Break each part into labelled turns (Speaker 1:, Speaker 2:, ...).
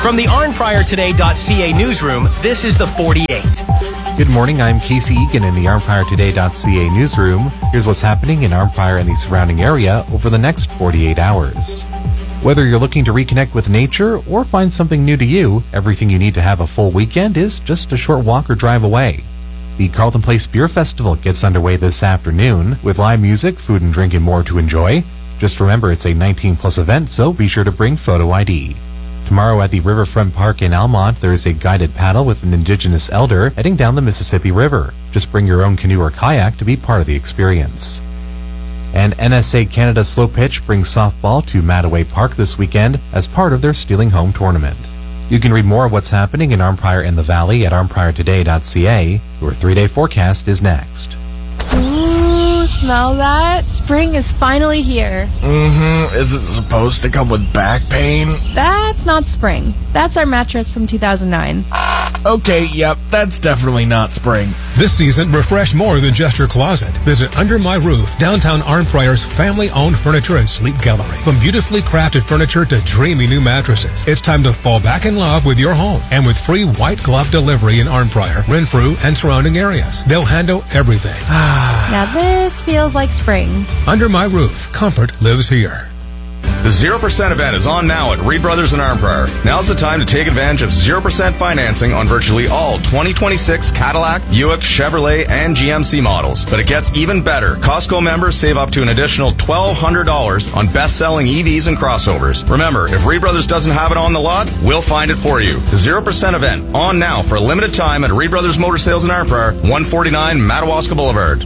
Speaker 1: From the ArnPriorToday.ca newsroom, this is the 48.
Speaker 2: Good morning, I'm Casey Egan in the ArnPriorToday.ca newsroom. Here's what's happening in Arnprior and the surrounding area over the next 48 hours. Whether you're looking to reconnect with nature or find something new to you, everything you need to have a full weekend is just a short walk or drive away. The Carlton Place Beer Festival gets underway this afternoon with live music, food and drink, and more to enjoy. Just remember it's a 19-plus event, so be sure to bring photo ID. Tomorrow at the Riverfront Park in Almont, there is a guided paddle with an Indigenous elder heading down the Mississippi River. Just bring your own canoe or kayak to be part of the experience. And NSA Canada Slow Pitch brings softball to Mattaway Park this weekend as part of their Stealing Home tournament. You can read more of what's happening in Arnprior and the Valley at ArnpriorToday.ca. Your 3-day forecast is next.
Speaker 3: Ooh, smell that? Spring is finally here.
Speaker 4: Is it supposed to come with back pain?
Speaker 3: That's not spring. That's our mattress from 2009.
Speaker 4: Okay, yep, that's definitely not spring.
Speaker 5: This season, refresh more than just your closet. Visit Under My Roof, downtown Arnprior's family-owned furniture and sleep gallery. From beautifully crafted furniture to dreamy new mattresses, it's time to fall back in love with your home. And with free white glove delivery in Arnprior, Renfrew, and surrounding areas, they'll handle everything.
Speaker 3: Now this feels like spring.
Speaker 5: Under My Roof, comfort lives here.
Speaker 6: The 0% event is on now at Reed Brothers in Arnprior. Now's the time to take advantage of 0% financing on virtually all 2026 Cadillac, Buick, Chevrolet, and GMC models. But it gets even better. Costco members save up to an additional $1,200 on best-selling EVs and crossovers. Remember, if Reed Brothers doesn't have it on the lot, we'll find it for you. The 0% event on now for a limited time at Reed Brothers Motor Sales in Arnprior, 149 Madawaska Boulevard.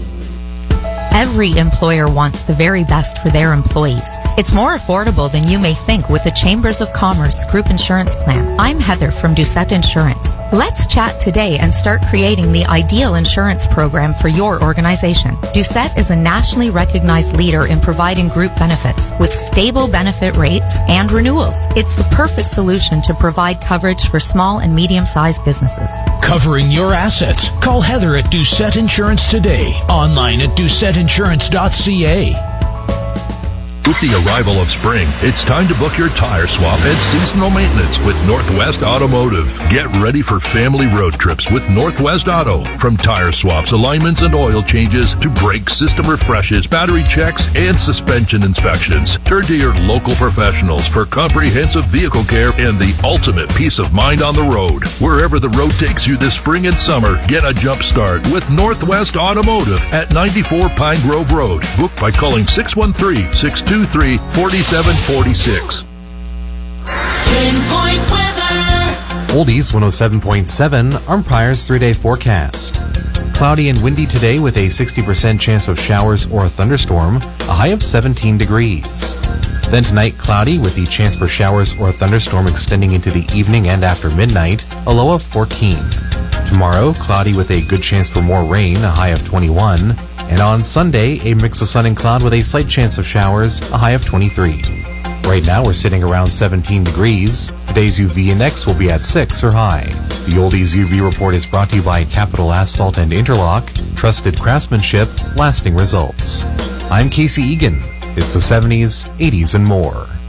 Speaker 7: Every employer wants the very best for their employees. It's more affordable than you may think with the Chambers of Commerce Group Insurance Plan. I'm Heather from Doucette Insurance. Let's chat today and start creating the ideal insurance program for your organization. Doucette is a nationally recognized leader in providing group benefits with stable benefit rates and renewals. It's the perfect solution to provide coverage for small and medium-sized businesses.
Speaker 8: Covering your assets. Call Heather at Doucette Insurance today. Online at doucetteinsurance.ca.
Speaker 9: With the arrival of spring, it's time to book your tire swap and seasonal maintenance with Northwest Automotive. Get ready for family road trips with Northwest Auto. From tire swaps, alignments, and oil changes to brake system refreshes, battery checks, and suspension inspections. Turn to your local professionals for comprehensive vehicle care and the ultimate peace of mind on the road. Wherever the road takes you this spring and summer, get a jump start with Northwest Automotive at 94 Pine Grove Road. Book by calling 613-623-4746.
Speaker 2: Oldies 107.7, Arnprior's 3-day forecast. Cloudy and windy today with a 60% chance of showers or a thunderstorm, a high of 17 degrees. Then tonight, cloudy with the chance for showers or a thunderstorm extending into the evening and after midnight, a low of 14. Tomorrow, cloudy with a good chance for more rain, a high of 21. And on Sunday, a mix of sun and cloud with a slight chance of showers, a high of 23. Right now, we're sitting around 17 degrees. Today's UV index will be at 6 or high. The Oldies UV report is brought to you by Capital Asphalt and Interlock. Trusted craftsmanship, lasting results. I'm Casey Egan. It's the 70s, 80s, and more.